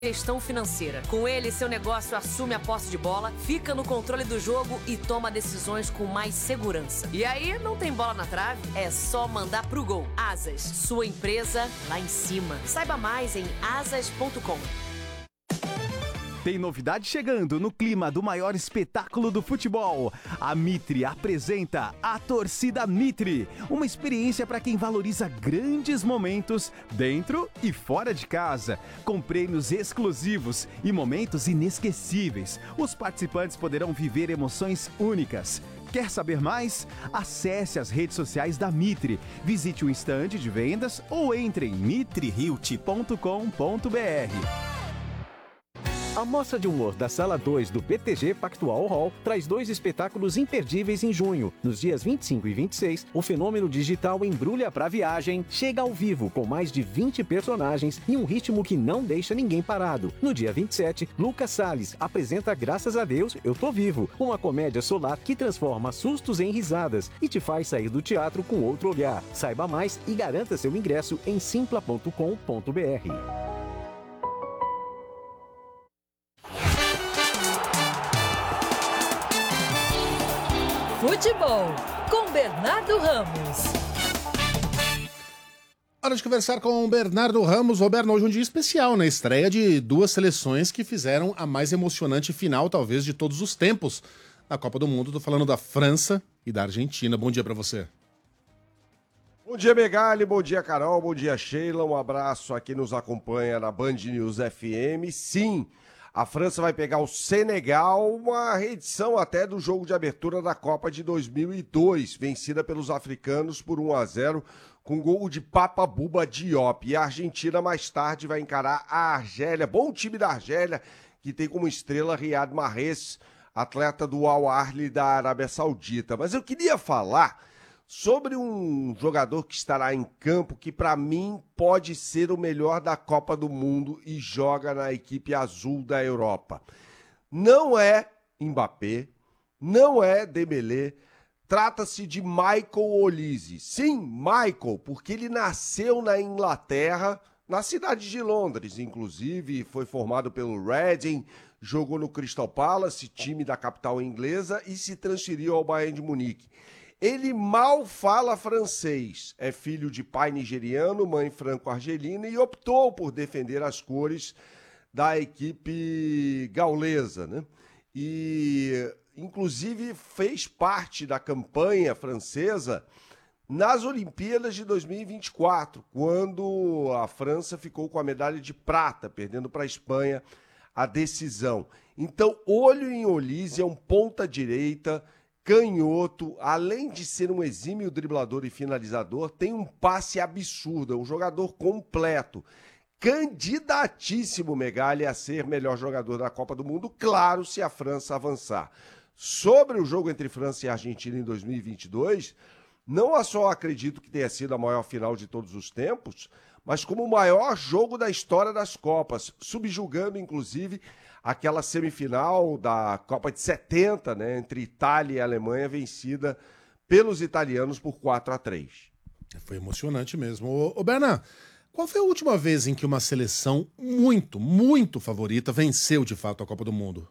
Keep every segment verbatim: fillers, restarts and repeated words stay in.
Gestão financeira. Com ele, seu negócio assume a posse de bola, fica no controle do jogo e toma decisões com mais segurança. E aí, não tem bola na trave? É só mandar pro gol. Asas, sua empresa lá em cima. Saiba mais em asas ponto com. Tem novidade chegando no clima do maior espetáculo do futebol. A Mitre apresenta a Torcida Mitre, uma experiência para quem valoriza grandes momentos dentro e fora de casa, com prêmios exclusivos e momentos inesquecíveis. Os participantes poderão viver emoções únicas. Quer saber mais? Acesse as redes sociais da Mitre, visite o estande de vendas ou entre em mitre hilt ponto com ponto br. A Mostra de Humor da Sala dois do B T G Pactual Hall traz dois espetáculos imperdíveis em junho. Nos dias vinte e cinco e vinte e seis, o fenômeno digital Embrulha pra Viagem chega ao vivo com mais de vinte personagens e um ritmo que não deixa ninguém parado. No dia vinte e sete, Lucas Salles apresenta Graças a Deus, Eu Tô Vivo, uma comédia solar que transforma sustos em risadas e te faz sair do teatro com outro olhar. Saiba mais e garanta seu ingresso em simpla ponto com ponto br. Futebol, com Bernardo Ramos. Hora de conversar com o Bernardo Ramos. Roberto, hoje é um dia especial, né? Estreia de duas seleções que fizeram a mais emocionante final, talvez, de todos os tempos na Copa do Mundo. Tô falando da França e da Argentina. Bom dia pra você. Bom dia, Megali. Bom dia, Carol. Bom dia, Sheila. Um abraço a quem nos acompanha na Band News F M. Sim, a França vai pegar o Senegal, uma reedição até do jogo de abertura da Copa de dois mil e dois, vencida pelos africanos por um a zero, com gol de Papa Bouba Diop. E a Argentina mais tarde vai encarar a Argélia, bom time da Argélia, que tem como estrela Riyad Mahrez, atleta do Al Ahly da Arábia Saudita. Mas eu queria falar sobre um jogador que estará em campo, que para mim pode ser o melhor da Copa do Mundo e joga na equipe azul da Europa. Não é Mbappé, não é Dembélé, trata-se de Michael Olise. Sim, Michael, porque ele nasceu na Inglaterra, na cidade de Londres, inclusive, foi formado pelo Reading, jogou no Crystal Palace, time da capital inglesa, e se transferiu ao Bayern de Munique. Ele mal fala francês, é filho de pai nigeriano, mãe franco-argelina e optou por defender as cores da equipe gaulesa, né? E, inclusive, fez parte da campanha francesa nas Olimpíadas de dois mil e vinte e quatro, quando a França ficou com a medalha de prata, perdendo para a Espanha a decisão. Então, olho em Olise, é um ponta-direita, canhoto, além de ser um exímio driblador e finalizador, tem um passe absurdo, é um jogador completo. Candidatíssimo, Megali, a ser melhor jogador da Copa do Mundo, claro, se a França avançar. Sobre o jogo entre França e Argentina em dois mil e vinte e dois, não só acredito que tenha sido a maior final de todos os tempos, mas como o maior jogo da história das Copas, subjugando, inclusive, aquela semifinal da Copa de setenta, né, entre Itália e Alemanha, vencida pelos italianos por quatro a três. Foi emocionante mesmo. Ô, ô Berna, qual foi a última vez em que uma seleção muito, muito favorita venceu de fato a Copa do Mundo?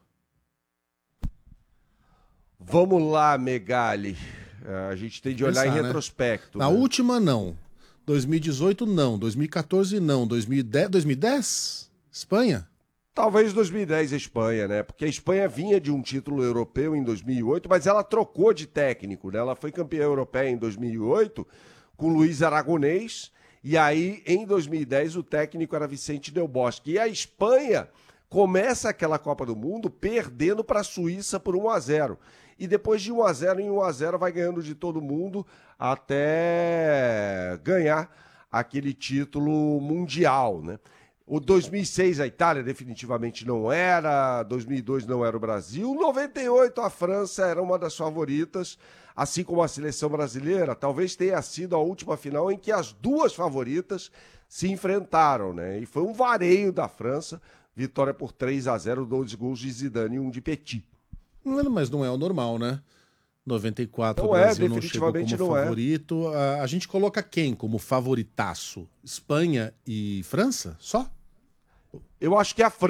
Vamos lá, Megali. A gente tem de olhar Pensar, em retrospecto. Né? Na né? última, não. dois mil e dezoito, não. dois mil e quatorze, não. dois mil e dez, dois mil e dez? Espanha? Talvez dois mil e dez a Espanha, né? Porque a Espanha vinha de um título europeu em dois mil e oito, mas ela trocou de técnico, né? Ela foi campeã europeia em dois mil e oito com Luiz Aragonês, e aí em dois mil e dez o técnico era Vicente Del Bosque. E a Espanha começa aquela Copa do Mundo perdendo para a Suíça por um a zero. E depois de um a zero em um a zero vai ganhando de todo mundo até ganhar aquele título mundial, né? O dois mil e seis a Itália definitivamente não era, dois mil e dois não era o Brasil, noventa e oito a França era uma das favoritas, assim como a seleção brasileira, talvez tenha sido a última final em que as duas favoritas se enfrentaram, né? E foi um vareio da França, vitória por três a zero, dois gols de Zidane e um de Petit. Mas não é o normal, né? noventa e quatro não o Brasil é, não chegou como não favorito. É. A, a gente coloca quem como favoritaço? Espanha e França? Só? Eu acho que é a França.